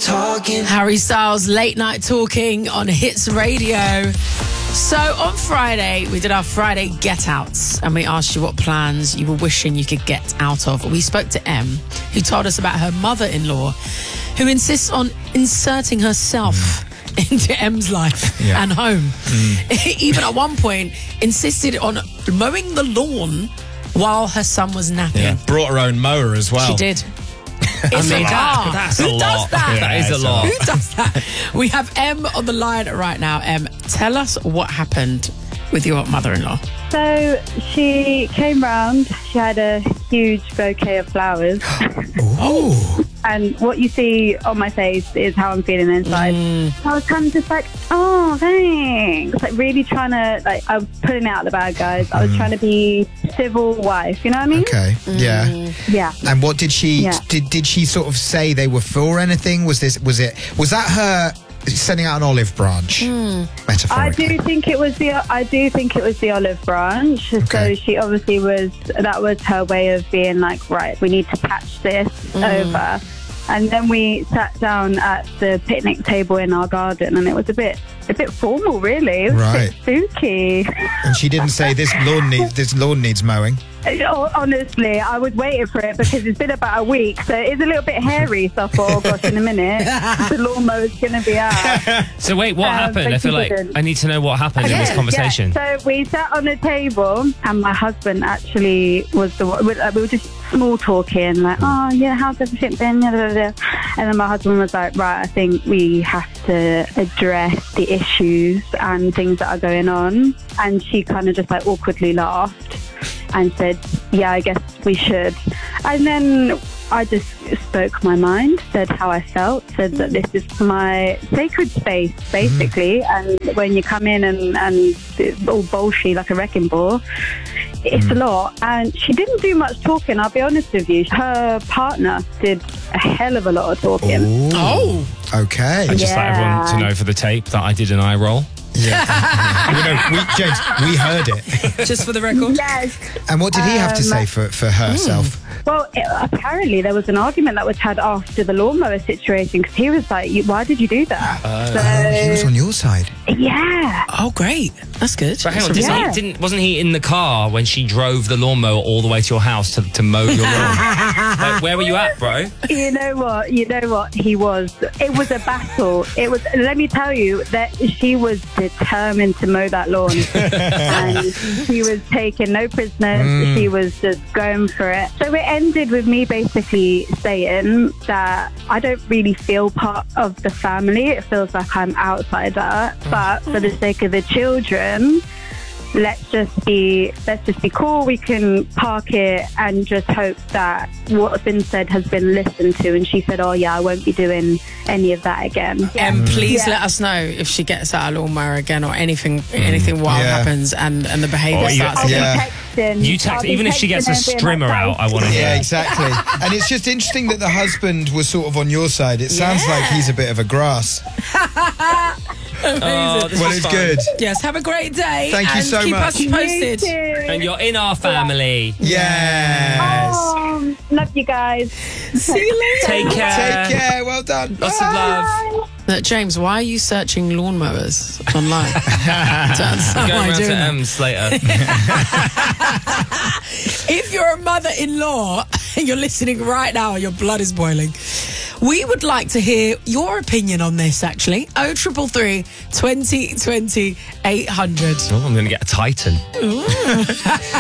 talking. Harry Styles, Late Night Talking on Hits Radio. So on Friday, we did our Friday Get Outs, and we asked you what plans you were wishing you could get out of. We spoke to Em, who told us about her mother-in-law, who insists on inserting herself into Em's life and home. Even at one point, insisted on mowing the lawn while her son was napping. Yeah, brought her own mower as well. She did. That's a lot. Who does that? That is a lot. Who does that? We have Em on the line right now. Em, tell us what happened with your mother-in-law. So she came round, she had a huge bouquet of flowers. Oh. And what you see on my face is how I'm feeling inside. I was kind of just like, oh, thanks. Like really trying to, I was putting it out the bag, guys. I was trying to be civil wife, you know what I mean? Okay, yeah. Yeah. And what did she, did she sort of say they were for anything? Was that her sending out an olive branch? Metaphorically. I do think it was the olive branch. Okay. So she obviously that was her way of being like, right, we need to patch this over. And then we sat down at the picnic table in our garden, and it was a bit formal, really. It was a bit spooky. And she didn't say this lawn needs mowing. Honestly, I was waiting for it because it's been about a week, so it's a little bit hairy. So I thought, oh gosh, in a minute, the lawnmower's going to be out. So wait, what happened? I feel like I need to know what happened in this conversation. Yeah. So we sat on the table, and my husband actually was the one. We were just small talking, like, oh yeah, how's everything been? And then my husband was like, right, I think we have to address the issues and things that are going on. And she kind of just like awkwardly laughed and said, yeah, I guess we should. And then I just spoke my mind, said how I felt, said that this is my sacred space, basically. And when you come in and it's all bolshy like a wrecking ball, it's a lot. And she didn't do much talking, I'll be honest with you. Her partner did a hell of a lot of talking. Ooh. Oh, okay. I'd just like everyone to know for the tape that I did an eye roll. Yeah. James, we heard it. Just for the record. Yes. And what did he have to say for herself? Well, apparently there was an argument that was had after the lawnmower situation, because he was like, why did you do that? He was on your side. Yeah. Oh, great. That's good. But hang on, wasn't he in the car when she drove the lawnmower all the way to your house to mow your lawn? Like, where were you at, bro? You know what? He was. It was a battle. It was. Let me tell you that she was determined to mow that lawn, and she was taking no prisoners. She was just going for it. So it ended with me basically saying that I don't really feel part of the family. It feels like I'm outsider. But for the sake of the children, let's just be cool. We can park it and just hope that what's been said has been listened to. And she said, oh yeah, I won't be doing any of that again. And please let us know if she gets out a lawnmower again or anything wild happens and the behaviour starts. You text, even if she gets a strimmer out, I want to hear. Yeah, exactly. And it's just interesting that the husband was sort of on your side. It sounds like he's a bit of a grass. Well, it's good. Yes, have a great day. Thank you so keep much. Keep us posted. And you're in our family. Yes. Oh, love you guys. See you later. Take care. Take care. Well done. Lots of love. James, why are you searching lawnmowers online? I'm going around to M's later. If you're a mother-in-law and you're listening right now and your blood is boiling, we would like to hear your opinion on this, actually. 0333 20 20 800. Oh, I'm going to get a Titan.